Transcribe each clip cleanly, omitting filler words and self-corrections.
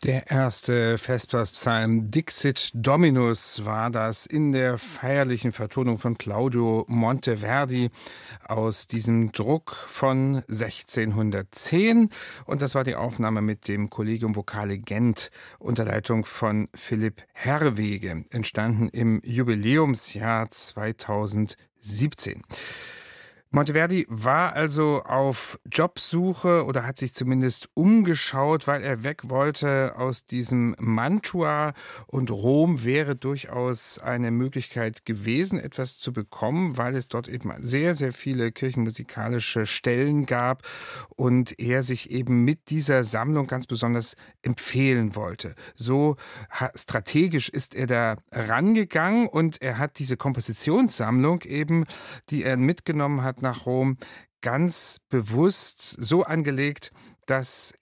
Der erste Vespers-Psalm Dixit Dominus war das in der feierlichen Vertonung von Claudio Monteverdi aus diesem Druck von 1610. Und das war die Aufnahme mit dem Collegium Vocale Gent unter Leitung von Philipp Herrwege, entstanden im Jubiläumsjahr 2017. Monteverdi war also auf Jobsuche oder hat sich zumindest umgeschaut, weil er weg wollte aus diesem Mantua, und Rom wäre durchaus eine Möglichkeit gewesen, etwas zu bekommen, weil es dort eben sehr, sehr viele kirchenmusikalische Stellen gab und er sich eben mit dieser Sammlung ganz besonders empfehlen wollte. So strategisch ist er da rangegangen und er hat diese Kompositionssammlung eben, die er mitgenommen hat nach Rom, ganz bewusst so angelegt, dass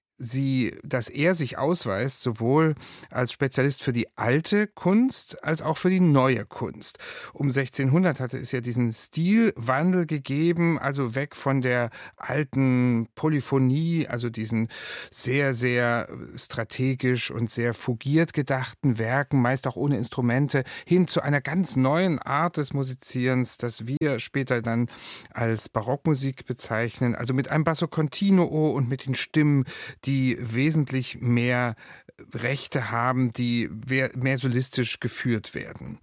er sich ausweist, sowohl als Spezialist für die alte Kunst als auch für die neue Kunst. Um 1600 hatte es ja diesen Stilwandel gegeben, also weg von der alten Polyphonie, also diesen sehr, sehr strategisch und sehr fugiert gedachten Werken, meist auch ohne Instrumente, hin zu einer ganz neuen Art des Musizierens, das wir später dann als Barockmusik bezeichnen, also mit einem Basso continuo und mit den Stimmen, die wesentlich mehr Rechte haben, die mehr solistisch geführt werden.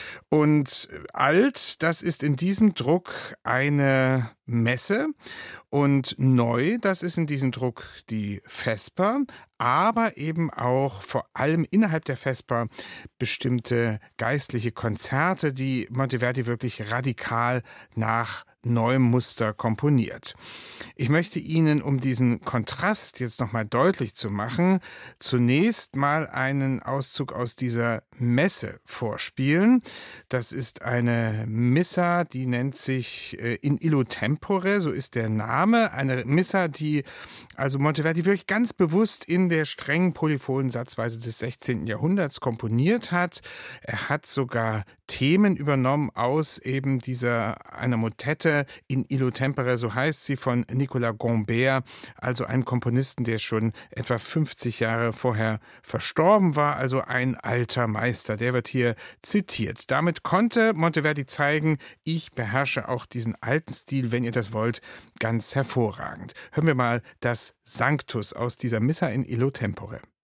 Und alt, das ist in diesem Druck eine Messe, und neu, das ist in diesem Druck die Vesper, aber eben auch vor allem innerhalb der Vesper bestimmte geistliche Konzerte, die Monteverdi wirklich radikal nach neuem Muster komponiert. Ich möchte Ihnen, um diesen Kontrast jetzt nochmal deutlich zu machen, zunächst mal einen Auszug aus dieser Messe vorspielen. Das ist eine Missa, die nennt sich In Illo Tempore, so ist der Name. Eine Missa, die also Monteverdi wirklich ganz bewusst in der strengen polyphonen Satzweise des 16. Jahrhunderts komponiert hat. Er hat sogar Themen übernommen aus eben einer Motette In Illo Tempore, so heißt sie, von Nicolas Gombert, also einem Komponisten, der schon etwa 50 Jahre vorher verstorben war, also ein alter Meister, der wird hier zitiert. Damit konnte Monteverdi zeigen, ich beherrsche auch diesen alten Stil, wenn ihr das wollt, ganz hervorragend. Hören wir mal das Sanctus aus dieser Missa in Illo Tempore.